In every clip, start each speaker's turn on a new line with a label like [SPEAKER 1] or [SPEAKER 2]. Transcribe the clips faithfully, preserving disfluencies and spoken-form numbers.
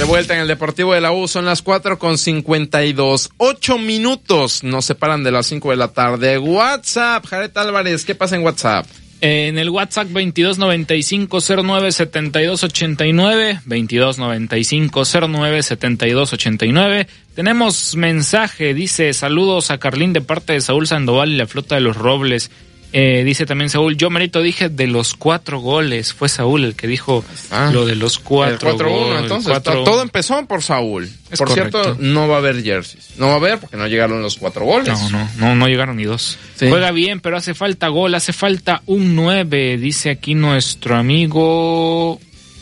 [SPEAKER 1] De vuelta en el Deportivo de la U, son las cuatro con cincuenta y dos. Ocho minutos nos separan de las cinco de la tarde. WhatsApp, Jared Álvarez, ¿qué pasa en WhatsApp?
[SPEAKER 2] En el WhatsApp veintidós noventa y cinco cero nueve setenta y dos ochenta y nueve, veintidós noventa y cinco cero nueve setenta y dos ochenta y nueve. Tenemos mensaje, dice, saludos a Carlín de parte de Saúl Sandoval y la flota de los Robles. Eh, dice también Saúl, yo merito dije de los cuatro goles, fue Saúl el que dijo ah, lo de los cuatro
[SPEAKER 1] cuatro uno, entonces cuatro... todo empezó por Saúl. Es por correcto. Cierto, no va a haber jerseys, no va a haber porque no llegaron los cuatro goles.
[SPEAKER 2] No, no, no, no llegaron ni dos. Sí. Juega bien, pero hace falta gol, hace falta un nueve, dice aquí nuestro amigo...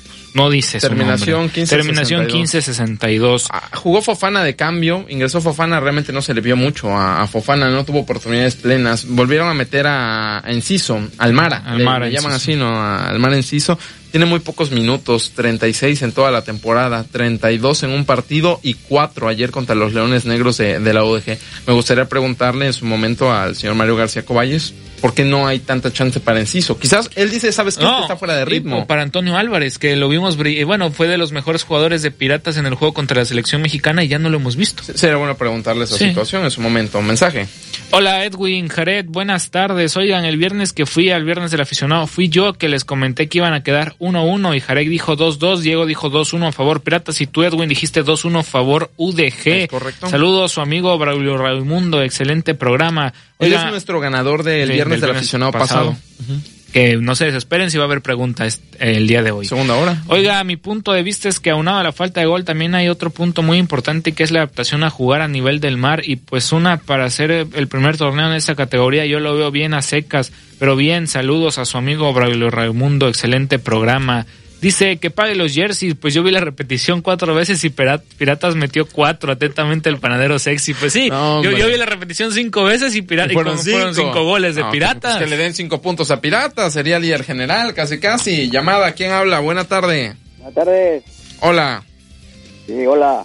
[SPEAKER 2] No dice
[SPEAKER 1] terminación quince
[SPEAKER 2] Terminación quince sesenta y dos.
[SPEAKER 1] Ah, jugó Fofana de cambio, ingresó Fofana, realmente no se le vio mucho a, a Fofana, no tuvo oportunidades plenas. Volvieron a meter a, a Enciso, Almara,
[SPEAKER 2] Almara
[SPEAKER 1] le, le llaman así, ¿no? A Almara Enciso. Tiene muy pocos minutos, treinta y seis en toda la temporada, treinta y dos en un partido y cuatro ayer contra los Leones Negros de, de la U D G. Me gustaría preguntarle en su momento al señor Mario García Coballes, ¿por qué no hay tanta chance para Enciso? Quizás él dice, ¿sabes qué? No, está fuera de ritmo.
[SPEAKER 2] O para Antonio Álvarez, que lo vimos, bueno, fue de los mejores jugadores de Piratas en el juego contra la selección mexicana y ya no lo hemos visto.
[SPEAKER 1] Sería bueno preguntarle esa sí. situación en su momento. Un mensaje.
[SPEAKER 2] Hola Edwin, Jared, buenas tardes. Oigan, el viernes que fui al Viernes del Aficionado, fui yo que les comenté que iban a quedar uno uno y Jared dijo dos dos, Diego dijo dos uno a favor Piratas y tú, Edwin, dijiste dos uno a favor U D G.
[SPEAKER 1] Es correcto.
[SPEAKER 2] Saludos a su amigo Braulio Raimundo, excelente programa.
[SPEAKER 1] Él es nuestro ganador del sí, Viernes del, del Aficionado pasado. pasado.
[SPEAKER 2] Uh-huh. Que no se desesperen si va a haber preguntas el día de hoy.
[SPEAKER 1] Segunda hora.
[SPEAKER 2] Oiga, mi punto de vista es que aunado a la falta de gol también hay otro punto muy importante que es la adaptación a jugar a nivel del mar y pues una para hacer el primer torneo en esa categoría yo lo veo bien a secas, pero bien, saludos a su amigo Braulio Raimundo, excelente programa. Dice que pague los jerseys, pues yo vi la repetición cuatro veces y Piratas metió cuatro, atentamente el panadero sexy. Pues sí, no, yo, yo vi la repetición cinco veces y, Pirata, y, fueron, y cinco. fueron cinco goles de no, Piratas.
[SPEAKER 1] Pues que le den cinco puntos a Piratas, sería líder general, casi casi. Llamada, ¿quién habla? Buena tarde.
[SPEAKER 3] Buenas tardes.
[SPEAKER 1] Hola.
[SPEAKER 3] Sí, hola.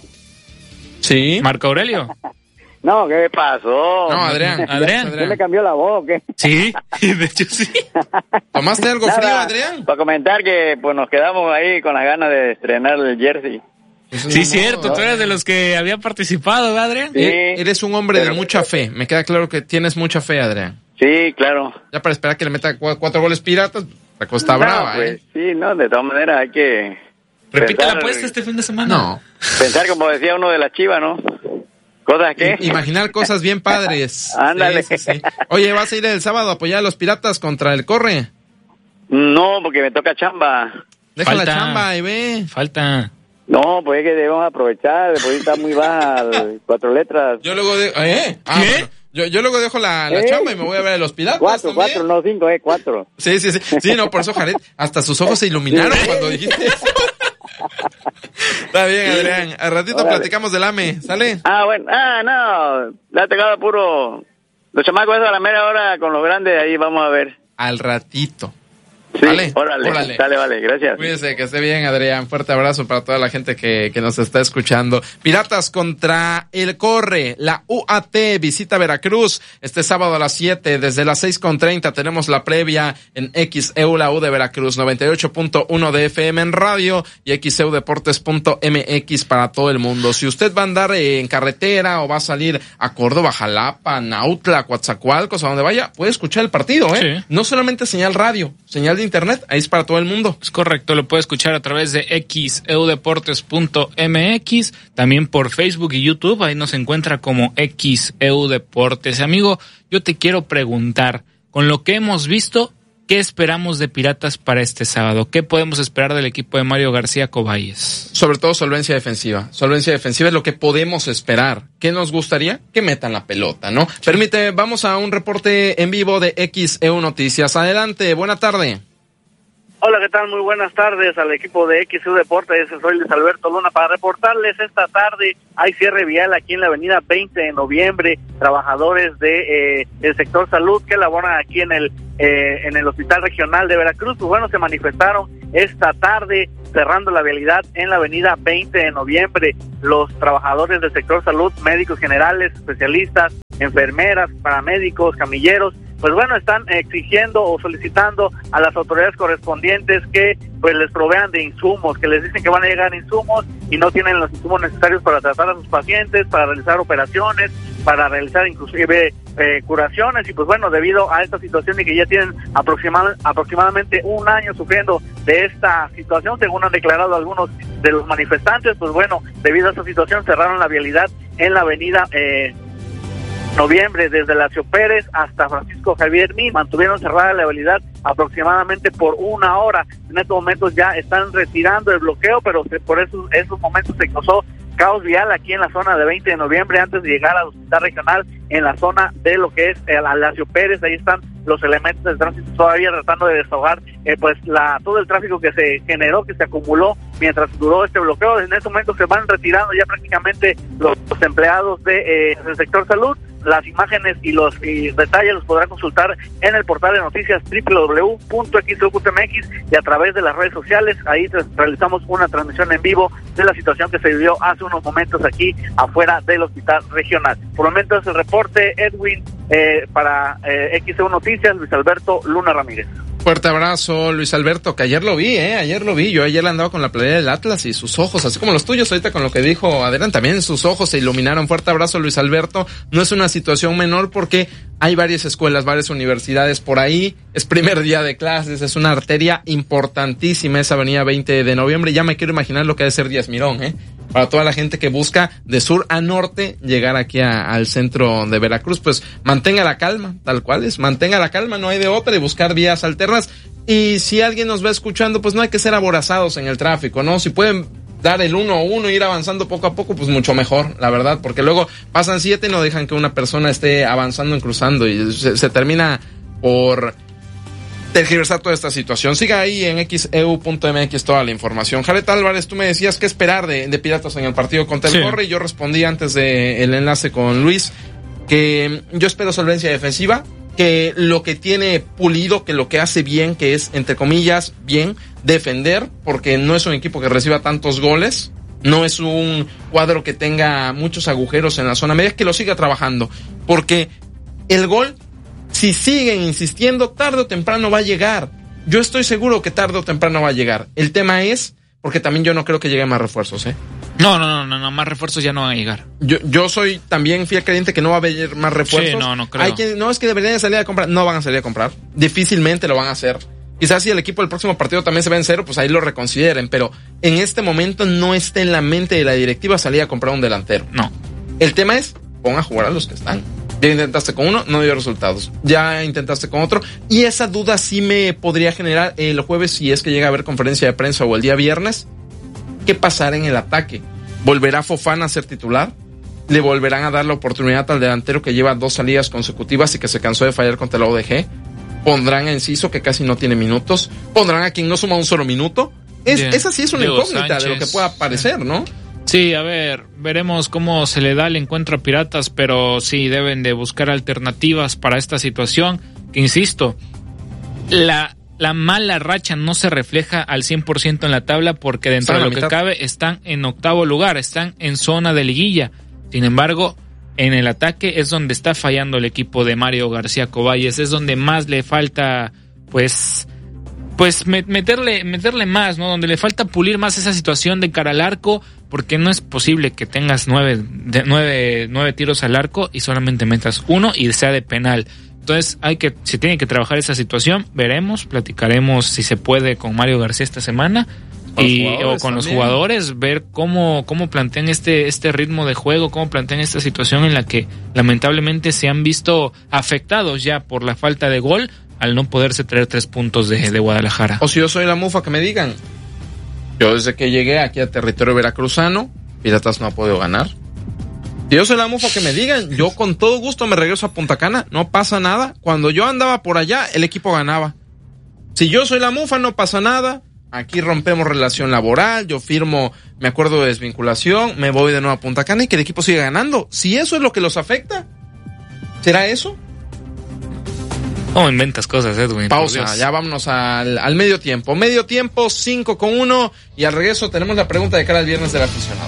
[SPEAKER 1] Sí.
[SPEAKER 2] Marco Aurelio.
[SPEAKER 3] No, ¿qué pasó?
[SPEAKER 1] No, Adrián.
[SPEAKER 2] Adrián.
[SPEAKER 3] ¿Usted le cambió la voz o qué?
[SPEAKER 2] Sí, de hecho sí.
[SPEAKER 1] ¿Tomaste algo
[SPEAKER 3] Nada,
[SPEAKER 1] frío, Adrián?
[SPEAKER 3] Para comentar que pues nos quedamos ahí con las ganas de estrenar el jersey.
[SPEAKER 2] Eso sí, cierto, tú eres de los que había participado, ¿verdad, Adrián?
[SPEAKER 3] Sí.
[SPEAKER 1] Eres un hombre
[SPEAKER 3] pero,
[SPEAKER 1] de mucha fe. Me queda claro que tienes mucha fe, Adrián.
[SPEAKER 3] Sí, claro.
[SPEAKER 1] Ya para esperar que le meta cu- cuatro goles Piratas, la Costa
[SPEAKER 3] no,
[SPEAKER 1] Brava,
[SPEAKER 3] pues,
[SPEAKER 1] ¿eh?
[SPEAKER 3] Sí, no, de todas maneras hay que...
[SPEAKER 2] ¿Repite pensar, la apuesta este fin de semana?
[SPEAKER 1] No.
[SPEAKER 3] Pensar como decía uno de la Chivas, ¿no? ¿Cosas qué?
[SPEAKER 1] Imaginar cosas bien padres.
[SPEAKER 3] Ándale.
[SPEAKER 1] Sí, sí, sí. Oye, ¿vas a ir el sábado a apoyar a los Piratas contra el Corre?
[SPEAKER 3] No, porque me toca chamba.
[SPEAKER 1] Deja
[SPEAKER 2] Falta.
[SPEAKER 1] la chamba y ve.
[SPEAKER 2] Falta.
[SPEAKER 3] No, pues es que debemos aprovechar, después está muy baja, cuatro letras.
[SPEAKER 1] Yo luego de... ¿Eh? Ah,
[SPEAKER 2] ¿Qué?
[SPEAKER 1] bueno. Yo, yo luego dejo la, la
[SPEAKER 3] ¿Eh?
[SPEAKER 1] chamba y me voy a ver a los Piratas
[SPEAKER 3] Cuatro,
[SPEAKER 1] también.
[SPEAKER 3] cuatro, no cinco, eh, cuatro.
[SPEAKER 1] Sí, sí, sí. Sí, no, por eso, Jared, hasta sus ojos se iluminaron cuando dijiste eso. Está bien, Adrián. Al ratito Órale. platicamos del A M E, ¿sale?
[SPEAKER 3] Ah, bueno. Ah, no. Le ha tocado puro... Los chamacos esos a la mera hora con los grandes, ahí vamos a ver.
[SPEAKER 1] Al ratito.
[SPEAKER 3] Sí,
[SPEAKER 1] ¿Vale?
[SPEAKER 3] órale, órale. Dale, vale, gracias.
[SPEAKER 1] Cuídese, que esté bien, Adrián. Fuerte abrazo para toda la gente que, que nos está escuchando. Piratas contra el Corre, la U A T visita Veracruz este sábado a las siete, desde las seis con treinta tenemos la previa en X E U, la U de Veracruz, noventa y ocho punto uno de F M en radio y X E U Deportes punto M X para todo el mundo. Si usted va a andar en carretera o va a salir a Córdoba, Jalapa, Nautla, Coatzacoalcos, a donde vaya, puede escuchar el partido, ¿eh? Sí. No solamente señal radio, señal de internet, ahí es para todo el mundo.
[SPEAKER 2] Es correcto, lo puede escuchar a través de X E U Deportes punto M X, también por Facebook y YouTube, ahí nos encuentra como X E U Deportes. Amigo, yo te quiero preguntar, con lo que hemos visto, ¿qué esperamos de Piratas para este sábado? ¿Qué podemos esperar del equipo de Mario García Coballes?
[SPEAKER 1] Sobre todo solvencia defensiva. Solvencia defensiva es lo que podemos esperar. ¿Qué nos gustaría? Que metan la pelota, ¿no? Sí. Permite, vamos a un reporte en vivo de X E U Noticias. Adelante, buena tarde.
[SPEAKER 4] Hola, ¿qué tal? Muy buenas tardes al equipo de X E U Deportes. Soy Luis Alberto Luna para reportarles esta tarde. Hay cierre vial aquí en la avenida veinte de noviembre. Trabajadores de eh, el sector salud que laboran aquí en el eh, en el Hospital Regional de Veracruz, pues bueno, se manifestaron esta tarde cerrando la vialidad en la avenida veinte de noviembre. Los trabajadores del sector salud, médicos generales, especialistas, enfermeras, paramédicos, camilleros, pues bueno, están exigiendo o solicitando a las autoridades correspondientes que pues les provean de insumos, que les dicen que van a llegar insumos y no tienen los insumos necesarios para tratar a sus pacientes, para realizar operaciones, para realizar inclusive eh, curaciones. Y pues bueno, debido a esta situación y que ya tienen aproximad, aproximadamente un año sufriendo de esta situación, según han declarado algunos de los manifestantes, pues bueno, debido a esta situación cerraron la vialidad en la avenida eh, Noviembre, desde Lacio Pérez hasta Francisco Javier Min. Mantuvieron cerrada la vialidad aproximadamente por una hora. En estos momentos ya están retirando el bloqueo, pero por esos, esos momentos se causó caos vial aquí en la zona de veinte de noviembre antes de llegar al hospital regional en la zona de lo que es el Lacio Pérez. Ahí están los elementos del tránsito todavía tratando de desahogar eh, pues la todo el tráfico que se generó, que se acumuló mientras duró este bloqueo. En este momento se van retirando ya prácticamente los, los empleados de, eh, del sector salud. Las imágenes y los y detalles los podrán consultar en el portal de noticias doble u doble u doble u punto x u punto m x y a través de las redes sociales. Ahí realizamos una transmisión en vivo de la situación que se vivió hace unos momentos aquí afuera del hospital regional. Por el momento es el reporte, Edwin, eh, para eh, X E U Noticias, Luis Alberto Luna Ramírez.
[SPEAKER 1] Fuerte abrazo, Luis Alberto, que ayer lo vi, eh, ayer lo vi, yo ayer andaba con la playera del Atlas y sus ojos, así como los tuyos ahorita con lo que dijo Adrián, también sus ojos se iluminaron. Fuerte abrazo, Luis Alberto. No es una situación menor porque hay varias escuelas, varias universidades por ahí, es primer día de clases, es una arteria importantísima esa avenida veinte de noviembre, ya me quiero imaginar lo que ha de ser Díaz Mirón, eh, para toda la gente que busca de sur a norte llegar aquí a, al centro de Veracruz. Pues mantenga la calma, tal cual es, mantenga la calma, no hay de otra, y buscar vías alternas. Y si alguien nos va escuchando, pues no hay que ser aborazados en el tráfico, ¿no? Si pueden dar el uno a uno, ir avanzando poco a poco, pues mucho mejor, la verdad, porque luego pasan siete y no dejan que una persona esté avanzando y cruzando y se, se termina por tergiversar toda esta situación. Siga ahí en x e u punto m x toda la información. Jared Álvarez, tú me decías qué esperar de, de Piratas en el partido contra el sí. Corre, y yo respondí antes de el enlace con Luis que yo espero solvencia defensiva, que lo que tiene pulido, que lo que hace bien, que es, entre comillas, bien, defender, porque no es un equipo que reciba tantos goles, no es un cuadro que tenga muchos agujeros en la zona media, que lo siga trabajando, porque el gol, si siguen insistiendo, tarde o temprano va a llegar. Yo estoy seguro que tarde o temprano va a llegar. El tema es, porque también yo no creo que lleguen más refuerzos, ¿eh?
[SPEAKER 2] No, no, no, no, no, más refuerzos ya no van a llegar.
[SPEAKER 1] Yo, yo soy también fiel creyente que no va a haber más refuerzos.
[SPEAKER 2] Sí, no, no creo.
[SPEAKER 1] Hay que, no, es que deberían salir a comprar. No van a salir a comprar. Difícilmente lo van a hacer. Quizás si el equipo del próximo partido también se ve en cero, pues ahí lo reconsideren. Pero en este momento no está en la mente de la directiva salir a comprar un delantero.
[SPEAKER 2] No.
[SPEAKER 1] El tema es, pon a jugar a los que están. Ya intentaste con uno, no dio resultados. Ya intentaste con otro. Y esa duda sí me podría generar el jueves, si es que llega a haber conferencia de prensa, o el día viernes. ¿Qué pasará en el ataque? ¿Volverá Fofana a ser titular? ¿Le volverán a dar la oportunidad al delantero que lleva dos salidas consecutivas y que se cansó de fallar contra la O D G? ¿Pondrán a Enciso, que casi no tiene minutos? ¿Pondrán a quien no suma un solo minuto? Es, esa sí es una
[SPEAKER 2] Diego
[SPEAKER 1] incógnita
[SPEAKER 2] Sánchez,
[SPEAKER 1] de lo que pueda parecer, ¿no?
[SPEAKER 2] Sí, a ver, veremos cómo se le da el encuentro a Piratas, pero sí deben de buscar alternativas para esta situación, que insisto, la... La mala racha no se refleja al cien por ciento en la tabla, porque dentro de lo que cabe están en octavo lugar, están en zona de liguilla. Sin embargo, en el ataque es donde está fallando el equipo de Mario García Coballes, es donde más le falta, pues, pues meterle, meterle más, ¿no? Donde le falta pulir más esa situación de cara al arco, porque no es posible que tengas nueve, de, nueve, nueve tiros al arco y solamente metas uno y sea de penal. Entonces hay que, se tiene que trabajar esa situación, veremos, platicaremos si se puede con Mario García esta semana y o con también los jugadores, ver cómo, cómo plantean este, este ritmo de juego, cómo plantean esta situación en la que lamentablemente se han visto afectados ya por la falta de gol al no poderse traer tres puntos de, de Guadalajara.
[SPEAKER 1] O si yo soy la mufa, que me digan. Yo desde que llegué aquí a territorio veracruzano, Piratas no ha podido ganar. Si yo soy la mufa, que me digan, yo con todo gusto me regreso a Punta Cana, no pasa nada. Cuando yo andaba por allá, el equipo ganaba. Si yo soy la mufa, no pasa nada. Aquí rompemos relación laboral, yo firmo, me acuerdo de desvinculación, me voy de nuevo a Punta Cana y que el equipo siga ganando. Si eso es lo que los afecta, ¿será eso?
[SPEAKER 2] ¿Cómo inventas cosas, Edwin?
[SPEAKER 1] Pausa, ya vámonos al, al medio tiempo. Medio tiempo, cinco con uno, y al regreso tenemos la pregunta de cara al viernes del aficionado.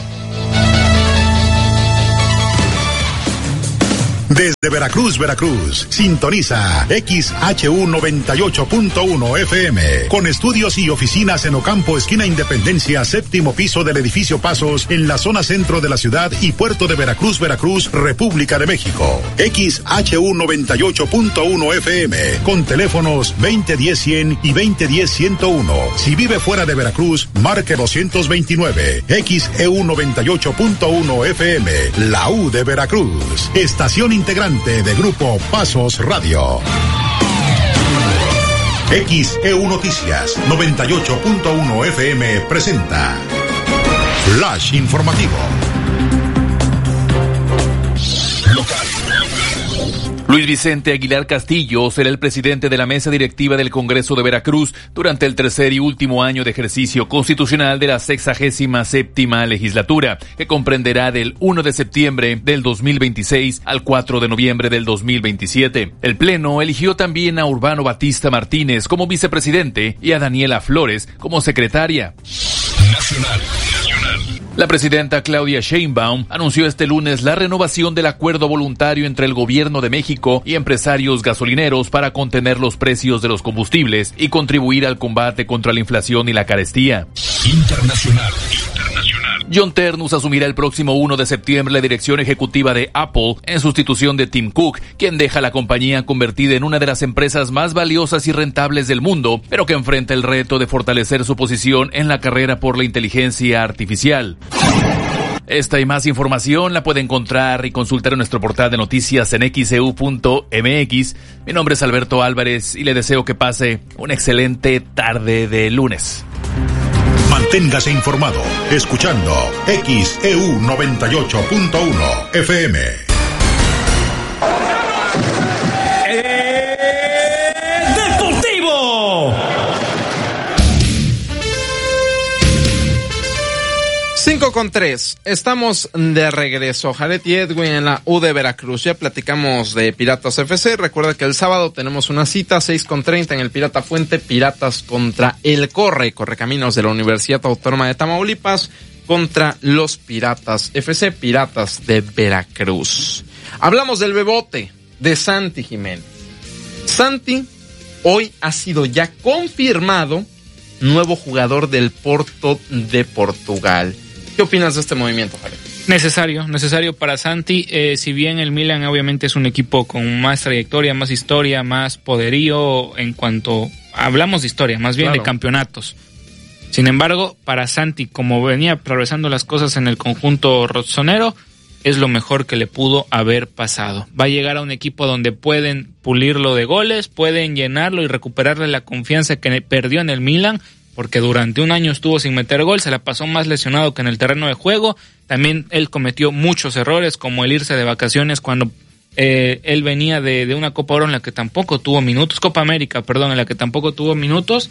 [SPEAKER 5] Desde Veracruz, Veracruz, sintoniza X H U noventa y ocho punto uno F M, con estudios y oficinas en Ocampo, esquina Independencia, séptimo piso del edificio Pasos, en la zona centro de la ciudad y puerto de Veracruz, Veracruz, República de México. X H U noventa y ocho punto uno F M, con teléfonos veinte diez cien y veinte diez ciento uno. Si vive fuera de Veracruz, marque doscientos veintinueve. X E U noventa y ocho punto uno F M, la U de Veracruz. Estación integrante de Grupo Pasos Radio. X E U Noticias noventa y ocho punto uno F M presenta Flash Informativo. Local.
[SPEAKER 6] Luis Vicente Aguilar Castillo será el presidente de la mesa directiva del Congreso de Veracruz durante el tercer y último año de ejercicio constitucional de la sexagésima séptima legislatura, que comprenderá del primero de septiembre del dos mil veintiséis al cuatro de noviembre del dos mil veintisiete. El Pleno eligió también a Urbano Batista Martínez como vicepresidente y a Daniela Flores como secretaria.
[SPEAKER 5] Nacional.
[SPEAKER 6] La presidenta Claudia Sheinbaum anunció este lunes la renovación del acuerdo voluntario entre el Gobierno de México y empresarios gasolineros para contener los precios de los combustibles y contribuir al combate contra la inflación y la carestía.
[SPEAKER 5] Internacional.
[SPEAKER 6] John Ternus asumirá el próximo primero de septiembre la dirección ejecutiva de Apple en sustitución de Tim Cook, quien deja la compañía convertida en una de las empresas más valiosas y rentables del mundo, pero que enfrenta el reto de fortalecer su posición en la carrera por la inteligencia artificial. Esta y más información la puede encontrar y consultar en nuestro portal de noticias en x e u punto m x. Mi nombre es Alberto Álvarez y le deseo que pase una excelente tarde de lunes.
[SPEAKER 5] Manténgase informado escuchando X E U noventa y ocho punto uno F M.
[SPEAKER 7] Eh, Deportivo.
[SPEAKER 1] cinco con tres, estamos de regreso. Jared y Edwin en la U de Veracruz. Ya platicamos de Piratas F C. Recuerda que el sábado tenemos una cita, seis con treinta en el Pirata Fuente. Piratas contra el Corre, Correcaminos de la Universidad Autónoma de Tamaulipas, contra los Piratas F C, Piratas de Veracruz. Hablamos del Bebote, de Santi Jiménez. Santi hoy ha sido ya confirmado nuevo jugador del Porto de Portugal. ¿Qué opinas de este movimiento, Jared?
[SPEAKER 2] Necesario, necesario para Santi. Eh, si bien el Milan obviamente es un equipo con más trayectoria, más historia, más poderío en cuanto hablamos de historia, más bien claro, de campeonatos. Sin embargo, para Santi, como venía atravesando las cosas en el conjunto rossonero, es lo mejor que le pudo haber pasado. Va a llegar a un equipo donde pueden pulirlo de goles, pueden llenarlo y recuperarle la confianza que perdió en el Milan, porque durante un año estuvo sin meter gol, se la pasó más lesionado que en el terreno de juego. También él cometió muchos errores, como el irse de vacaciones cuando eh, él venía de, de una Copa Oro en la que tampoco tuvo minutos, Copa América, perdón, en la que tampoco tuvo minutos,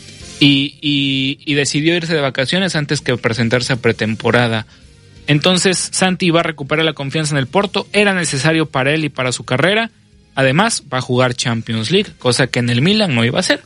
[SPEAKER 2] y, y, y decidió irse de vacaciones antes que presentarse a pretemporada. Entonces Santi va a recuperar la confianza en el Porto, era necesario para él y para su carrera. Además va a jugar Champions League, cosa que en el Milan no iba a hacer.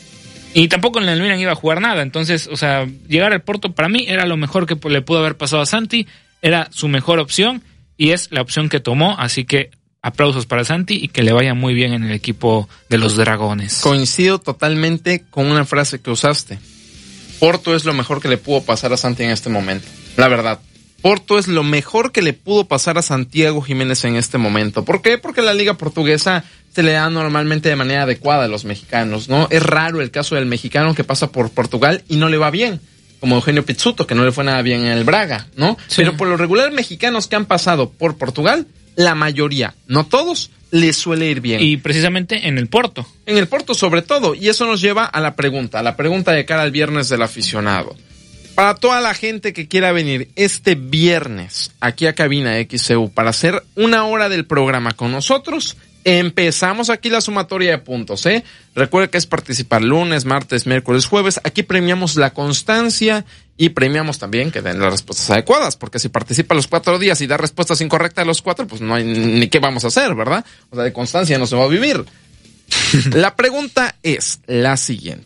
[SPEAKER 2] Y tampoco en el Milan iba a jugar nada. Entonces, o sea, llegar al Porto para mí era lo mejor que le pudo haber pasado a Santi. Era su mejor opción y es la opción que tomó. Así que aplausos para Santi y que le vaya muy bien en el equipo de los Dragones.
[SPEAKER 1] Coincido totalmente con una frase que usaste. Porto es lo mejor que le pudo pasar a Santi en este momento. La verdad. Porto es lo mejor que le pudo pasar a Santiago Jiménez en este momento. ¿Por qué? Porque la liga portuguesa se le da normalmente de manera adecuada a los mexicanos, ¿no? Es raro el caso del mexicano que pasa por Portugal y no le va bien, como Eugenio Pizzuto, que no le fue nada bien en el Braga, ¿no? Sí. Pero por lo regular mexicanos que han pasado por Portugal, la mayoría, no todos, les suele ir bien.
[SPEAKER 2] Y precisamente en el Porto.
[SPEAKER 1] En el Porto sobre todo, y eso nos lleva a la pregunta, a la pregunta de cara al viernes del aficionado. Para toda la gente que quiera venir este viernes aquí a Cabina X C U para hacer una hora del programa con nosotros, empezamos aquí la sumatoria de puntos, ¿eh? Recuerda que es participar lunes, martes, miércoles, jueves. Aquí premiamos la constancia y premiamos también que den las respuestas adecuadas, porque si participa los cuatro días y da respuestas incorrectas a los cuatro, pues no hay ni qué vamos a hacer, ¿verdad? O sea, de constancia no se va a vivir. La pregunta es la siguiente.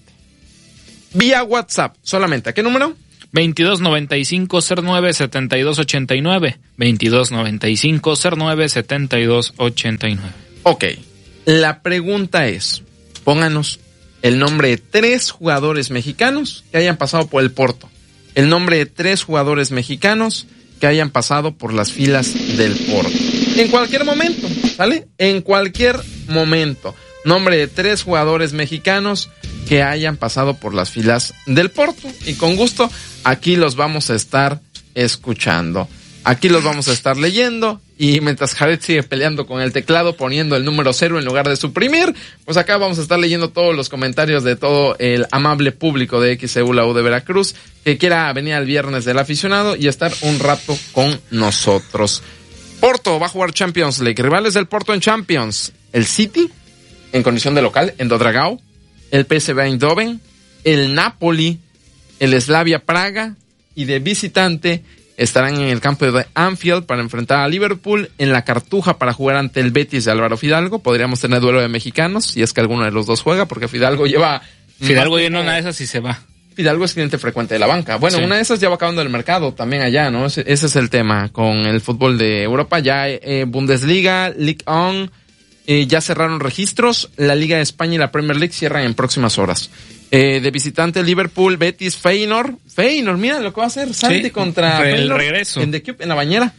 [SPEAKER 1] Vía WhatsApp, solamente, ¿a qué número?
[SPEAKER 2] veintidós noventa y cinco cero nueve setenta y dos ochenta y nueve. veintidós noventa y cinco cero nueve setenta y dos ochenta y nueve.
[SPEAKER 1] Ok. La pregunta es, pónganos el nombre de tres jugadores mexicanos que hayan pasado por el Porto. El nombre de tres jugadores mexicanos que hayan pasado por las filas del Porto. En cualquier momento, ¿vale? En cualquier momento. Nombre de tres jugadores mexicanos que hayan pasado por las filas del Porto. Y con gusto, aquí los vamos a estar escuchando. Aquí los vamos a estar leyendo. Y mientras Jared sigue peleando con el teclado, poniendo el número cero en lugar de suprimir, pues acá vamos a estar leyendo todos los comentarios de todo el amable público de X C U La U de Veracruz que quiera venir al viernes del aficionado y estar un rato con nosotros. Porto va a jugar Champions League. Rivales del Porto en Champions. El City, en condición de local, en Dragao. El P S V Eindhoven. El Napoli. El Slavia Praga. Y de visitante estarán en el campo de Anfield para enfrentar a Liverpool. En la Cartuja para jugar ante el Betis de Álvaro Fidalgo. Podríamos tener duelo de mexicanos, si es que alguno de los dos juega, porque Fidalgo lleva...
[SPEAKER 2] Fidalgo llena una de esas y se va.
[SPEAKER 1] Fidalgo es cliente frecuente de la banca. Bueno, sí. Una de esas ya va acabando el mercado también allá, ¿no? Ese, ese es el tema con el fútbol de Europa. Ya eh, Bundesliga, Ligue uno, eh, ya cerraron registros. La Liga de España y la Premier League cierran en próximas horas. Eh, de visitante Liverpool, Betis, Feyenoord. Feyenoord, mira lo que va a hacer Santi sí, contra
[SPEAKER 2] el
[SPEAKER 1] Feyenoord
[SPEAKER 2] regreso.
[SPEAKER 1] En, the Cube, en la bañera.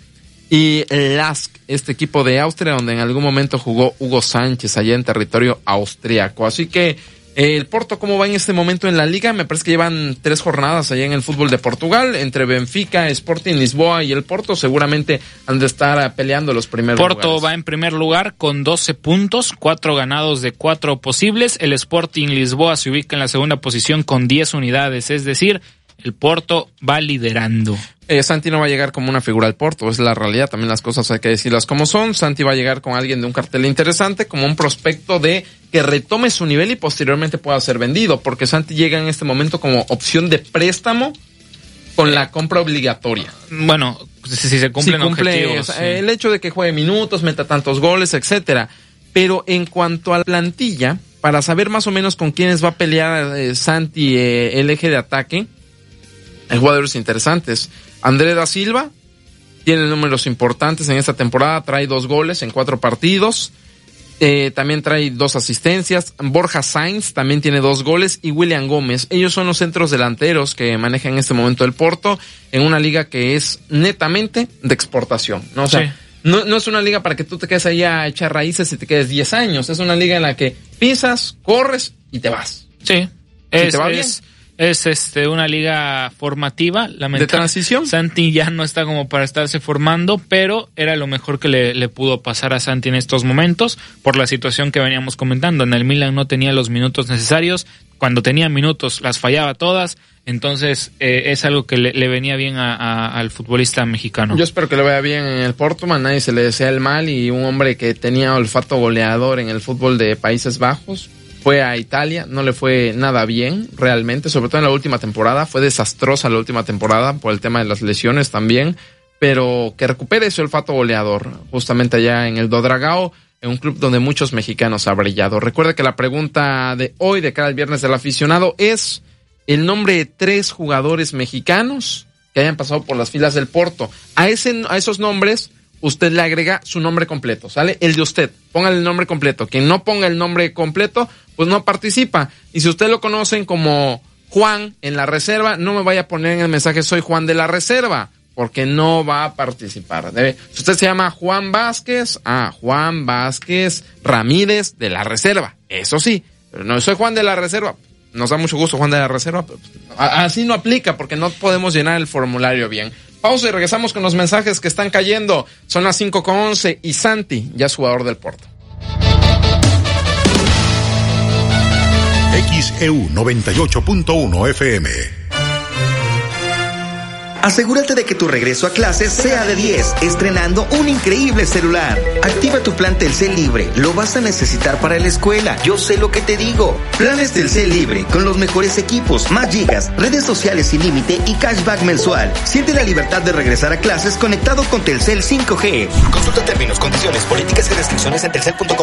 [SPEAKER 1] Y Lask, este equipo de Austria, donde en algún momento jugó Hugo Sánchez allá en territorio austriaco. Así que eh, el Porto, ¿cómo va en este momento en la liga? Me parece que llevan tres jornadas allá en el fútbol de Portugal, entre Benfica, Sporting Lisboa y el Porto. Seguramente han de estar peleando los primeros
[SPEAKER 2] Porto
[SPEAKER 1] lugares.
[SPEAKER 2] Va en primer lugar con doce puntos, cuatro ganados de cuatro posibles. El Sporting Lisboa se ubica en la segunda posición con diez unidades, es decir, el Porto va liderando.
[SPEAKER 1] Eh, Santi no va a llegar como una figura al Porto, es la realidad, también las cosas hay que decirlas como son. Santi va a llegar con alguien de un cartel interesante, como un prospecto de que retome su nivel y posteriormente pueda ser vendido, porque Santi llega en este momento como opción de préstamo con la compra obligatoria.
[SPEAKER 2] Bueno, si, si se cumplen
[SPEAKER 1] si cumple,
[SPEAKER 2] objetivos.
[SPEAKER 1] O sea,
[SPEAKER 2] sí.
[SPEAKER 1] El hecho de que juegue minutos, meta tantos goles, etcétera. Pero en cuanto a la plantilla, para saber más o menos con quiénes va a pelear eh, Santi eh, el eje de ataque, hay jugadores interesantes. André da Silva tiene números importantes en esta temporada, trae dos goles en cuatro partidos, eh, también trae dos asistencias. Borja Sainz también tiene dos goles y William Gómez. Ellos son los centros delanteros que maneja en este momento el Porto en una liga que es netamente de exportación, ¿no? O sea, sí. no, no es una liga para que tú te quedes ahí a echar raíces y te quedes diez años. Es una liga en la que pisas, corres y te vas.
[SPEAKER 2] Sí, es, te va es, bien. Es este una liga formativa,
[SPEAKER 1] de transición.
[SPEAKER 2] Santi ya no está como para estarse formando, pero era lo mejor que le, le pudo pasar a Santi en estos momentos por la situación que veníamos comentando. En el Milan no tenía los minutos necesarios, cuando tenía minutos las fallaba todas, entonces eh, es algo que le, le venía bien a, a, al futbolista mexicano.
[SPEAKER 1] Yo espero que le vaya bien en el Porto, a nadie se le desea el mal, y un hombre que tenía olfato goleador en el fútbol de Países Bajos. Fue a Italia, no le fue nada bien realmente, sobre todo en la última temporada. Fue desastrosa la última temporada por el tema de las lesiones también, pero que recupere ese olfato goleador justamente allá en el Do Dragao, en un club donde muchos mexicanos han brillado. Recuerda que la pregunta de hoy, de cara al viernes del aficionado, es el nombre de tres jugadores mexicanos que hayan pasado por las filas del Porto. A ese, a esos nombres usted le agrega su nombre completo, ¿sale? El de usted, póngale el nombre completo. Quien no ponga el nombre completo, pues no participa. Y si usted lo conocen como Juan en la reserva, no me vaya a poner en el mensaje soy Juan de la reserva, porque no va a participar. Debe, si usted se llama Juan Vázquez, ah, Juan Vázquez Ramírez de la reserva, eso sí, pero no soy Juan de la reserva. Nos da mucho gusto Juan de la reserva, pero así no aplica porque no podemos llenar el formulario bien. Pausa y regresamos con los mensajes que están cayendo. Son las cinco con once y Santi ya es jugador del Porto.
[SPEAKER 5] X E U noventa y ocho punto uno F M.
[SPEAKER 8] Asegúrate de que tu regreso a clases sea de diez, estrenando un increíble celular. Activa tu plan Telcel Libre, lo vas a necesitar para la escuela, yo sé lo que te digo. Planes Telcel Libre, con los mejores equipos, más gigas, redes sociales sin límite y cashback mensual. Siente la libertad de regresar a clases conectado con Telcel cinco G. Consulta términos, condiciones, políticas y restricciones en telcel punto com.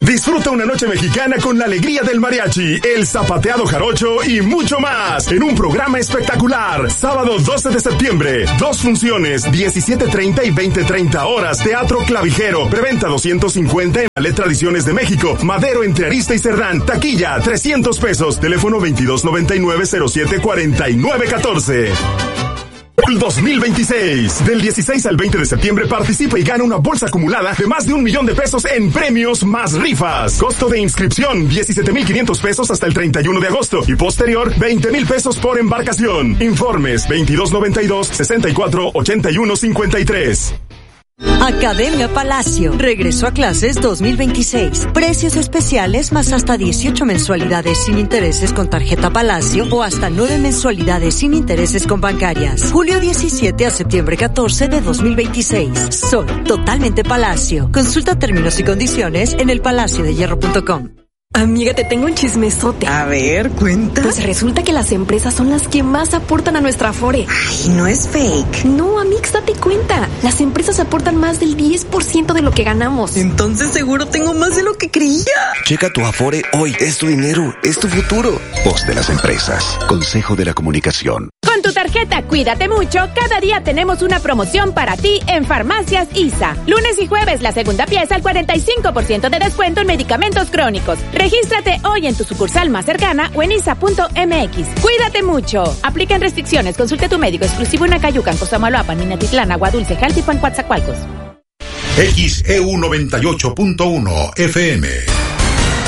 [SPEAKER 9] Disfruta una noche mexicana con la alegría del mariachi, el zapateado jarocho y mucho más en un programa espectacular. Sábado doce de septiembre, dos funciones, diecisiete treinta y veinte treinta horas, Teatro Clavijero, preventa doscientos cincuenta en Ballet Tradiciones de México, Madero entre Arista y Cerdán, taquilla trescientos pesos, teléfono veintidós noventa y nueve cero siete cuarenta y nueve catorce. dos mil veintiséis. Del dieciséis al veinte de septiembre participa y gana una bolsa acumulada de más de un millón de pesos en premios más rifas. Costo de inscripción diecisiete mil quinientos pesos hasta el treinta y uno de agosto y posterior veinte mil pesos por embarcación. Informes veintidós noventa y dos sesenta y cuatro ochenta y uno cincuenta y tres.
[SPEAKER 10] Academia Palacio. Regreso a clases dos mil veintiséis. Precios especiales más hasta dieciocho mensualidades sin intereses con tarjeta Palacio o hasta nueve mensualidades sin intereses con bancarias. Julio diecisiete a septiembre catorce de dos mil veintiséis. Soy totalmente Palacio. Consulta términos y condiciones en el palacio de hierro punto com.
[SPEAKER 11] Amiga, te tengo un chismesote.
[SPEAKER 12] A ver, cuenta.
[SPEAKER 11] Pues resulta que las empresas son las que más aportan a nuestra Afore.
[SPEAKER 12] Ay, no es fake.
[SPEAKER 11] No, Amix, date cuenta. Las empresas aportan más del diez por ciento de lo que ganamos.
[SPEAKER 12] Entonces seguro tengo más de lo que creía.
[SPEAKER 13] Checa tu Afore hoy. Es tu dinero, es tu futuro. Voz de las empresas. Consejo de la Comunicación.
[SPEAKER 14] Con tu tarjeta Cuídate Mucho, cada día tenemos una promoción para ti en Farmacias I S A. Lunes y jueves, la segunda pieza al cuarenta y cinco por ciento de descuento en medicamentos crónicos. Regístrate hoy en tu sucursal más cercana o en I S A punto M X. Cuídate mucho. Aplican restricciones. Consulte a tu médico exclusivo en Acayucan, Cosamaloapan, Minatitlán, Agua Dulce, Jaltipan, Coatzacoalcos.
[SPEAKER 5] X E U noventa y ocho punto uno F M.